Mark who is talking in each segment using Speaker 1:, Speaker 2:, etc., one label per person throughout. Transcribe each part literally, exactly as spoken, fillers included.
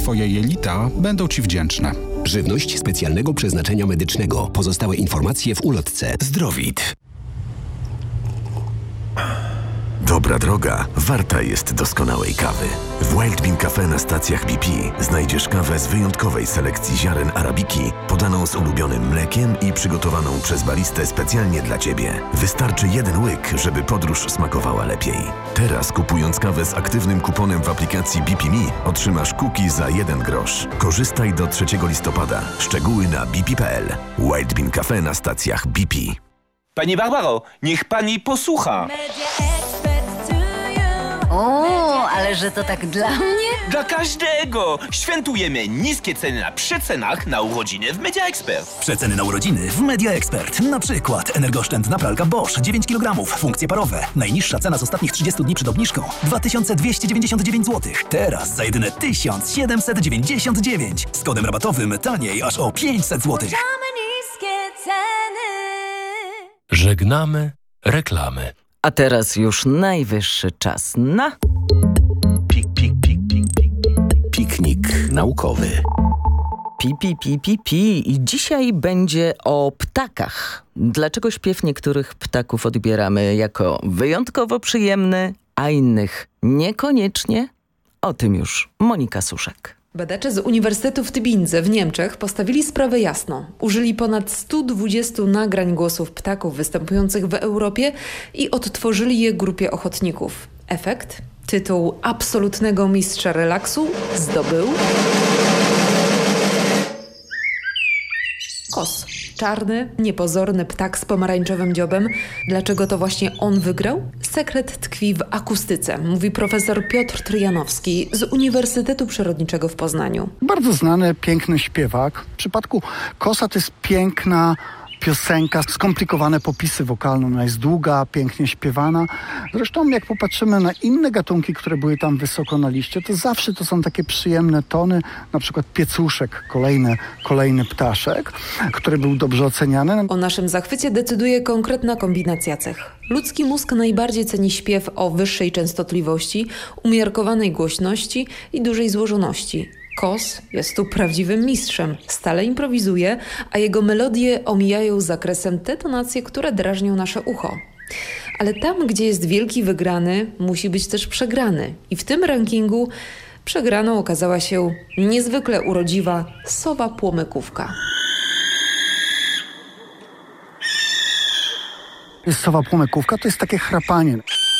Speaker 1: Twoje jelita będą Ci wdzięczne.
Speaker 2: Żywność specjalnego przeznaczenia medycznego. Pozostałe informacje w ulotce. Zdrowit.
Speaker 3: Dobra droga warta jest doskonałej kawy. W Wild Bean Cafe na stacjach B P znajdziesz kawę z wyjątkowej selekcji ziaren arabiki, podaną z ulubionym mlekiem i przygotowaną przez baristę specjalnie dla Ciebie. Wystarczy jeden łyk, żeby podróż smakowała lepiej. Teraz kupując kawę z aktywnym kuponem w aplikacji B P Me otrzymasz cookie za jeden grosz. Korzystaj do trzeciego listopada. Szczegóły na b p kropka p l. Wild Bean Cafe na stacjach B P.
Speaker 4: Pani Barbaro, niech pani posłucha.
Speaker 5: O, ale że to tak dla mnie?
Speaker 4: Dla każdego! Świętujemy niskie ceny na przecenach na urodziny w Media Expert.
Speaker 6: Przeceny na urodziny w Media Expert. Na przykład energooszczędna pralka Bosch dziewięć kilogramów, funkcje parowe. Najniższa cena z ostatnich trzydziestu dni przed obniżką dwa tysiące dwieście dziewięćdziesiąt dziewięć złotych. Teraz za jedyne tysiąc siedemset dziewięćdziesiąt dziewięć. Z kodem rabatowym taniej aż o pięćset złotych.
Speaker 5: Niskie ceny.
Speaker 7: Żegnamy reklamy.
Speaker 8: A teraz już najwyższy czas na...
Speaker 2: Pik, pik, pik, pik, pik, pik. Piknik naukowy.
Speaker 8: Pi, pi, pi, pi, pi. I dzisiaj będzie o ptakach. Dlaczego śpiew niektórych ptaków odbieramy jako wyjątkowo przyjemny, a innych niekoniecznie? O tym już Monika Suszek.
Speaker 9: Badacze z Uniwersytetu w Tybindze w Niemczech postawili sprawę jasno. Użyli ponad stu dwudziestu nagrań głosów ptaków występujących w Europie i odtworzyli je grupie ochotników. Efekt? Tytuł absolutnego mistrza relaksu zdobył... kos. Czarny, niepozorny ptak z pomarańczowym dziobem. Dlaczego to właśnie on wygrał? Sekret tkwi w akustyce, mówi profesor Piotr Tryjanowski z Uniwersytetu Przyrodniczego w Poznaniu.
Speaker 10: Bardzo znany, piękny śpiewak. W przypadku kosa to jest piękna piosenka, skomplikowane popisy wokalne, ona jest długa, pięknie śpiewana. Zresztą jak popatrzymy na inne gatunki, które były tam wysoko na liście, to zawsze to są takie przyjemne tony, na przykład piecuszek, kolejny, kolejny ptaszek, który był dobrze oceniany.
Speaker 9: O naszym zachwycie decyduje konkretna kombinacja cech. Ludzki mózg najbardziej ceni śpiew o wyższej częstotliwości, umiarkowanej głośności i dużej złożoności. Kos jest tu prawdziwym mistrzem. Stale improwizuje, a jego melodie omijają zakresem te tonacje, które drażnią nasze ucho. Ale tam, gdzie jest wielki wygrany, musi być też przegrany. I w tym rankingu przegraną okazała się niezwykle urodziwa sowa płomykówka.
Speaker 10: Sowa płomykówka to jest takie chrapanie.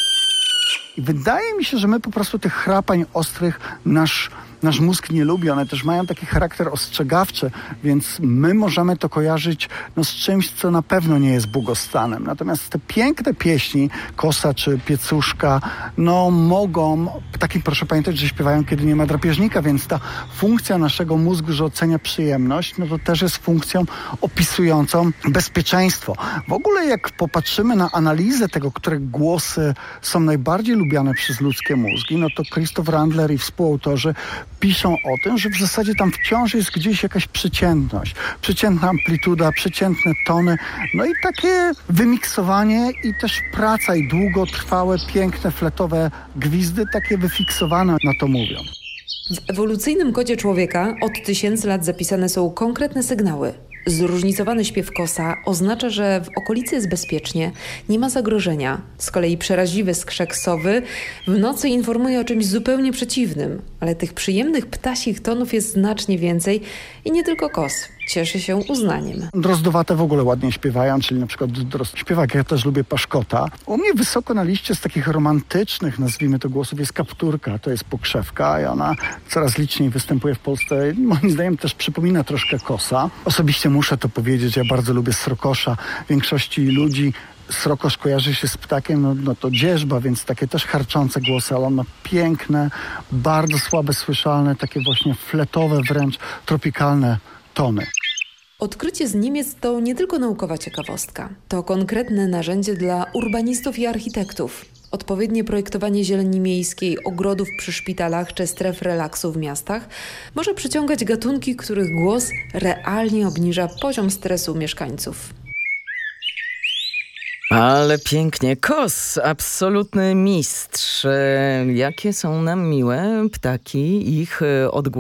Speaker 10: I wydaje mi się, że my po prostu tych chrapań ostrych nasz, nasz mózg nie lubi. One też mają taki charakter ostrzegawczy, więc my możemy to kojarzyć no, z czymś, co na pewno nie jest błogostanem. Natomiast te piękne pieśni, kosa czy piecuszka, no mogą, taki proszę pamiętać, że śpiewają, kiedy nie ma drapieżnika, więc ta funkcja naszego mózgu, że ocenia przyjemność, no to też jest funkcją opisującą bezpieczeństwo. W ogóle jak popatrzymy na analizę tego, które głosy są najbardziej lubiane przez ludzkie mózgi, no to Christoph Randler i współautorzy piszą o tym, że w zasadzie tam wciąż jest gdzieś jakaś przeciętność. Przeciętna amplituda, przeciętne tony, no i takie wymiksowanie i też praca i długotrwałe, piękne, fletowe gwizdy, takie wyfiksowane na to mówią.
Speaker 9: W ewolucyjnym kodzie człowieka od tysięcy lat zapisane są konkretne sygnały. Zróżnicowany śpiew kosa oznacza, że w okolicy jest bezpiecznie, nie ma zagrożenia. Z kolei przeraźliwy skrzek sowy w nocy informuje o czymś zupełnie przeciwnym. Ale tych przyjemnych ptasich tonów jest znacznie więcej i nie tylko kos cieszy się uznaniem.
Speaker 10: Drozdowate w ogóle ładnie śpiewają, czyli na przykład drost... śpiewak, ja też lubię Paszkota. U mnie wysoko na liście z takich romantycznych, nazwijmy to, głosów jest Kapturka, to jest pokrzewka i ona coraz liczniej występuje w Polsce. Moim zdaniem też przypomina troszkę kosa. Osobiście muszę to powiedzieć, ja bardzo lubię srokosza. Większości ludzi srokosz kojarzy się z ptakiem, no, no to dzierżba, więc takie też harczące głosy, ale on ma piękne, bardzo słabe słyszalne, takie właśnie fletowe, wręcz tropikalne tony.
Speaker 9: Odkrycie z Niemiec to nie tylko naukowa ciekawostka. To konkretne narzędzie dla urbanistów i architektów. Odpowiednie projektowanie zieleni miejskiej, ogrodów przy szpitalach czy stref relaksu w miastach może przyciągać gatunki, których głos realnie obniża poziom stresu mieszkańców.
Speaker 8: Ale pięknie. Kos, absolutny mistrz. Jakie są nam miłe ptaki, ich odgłosy.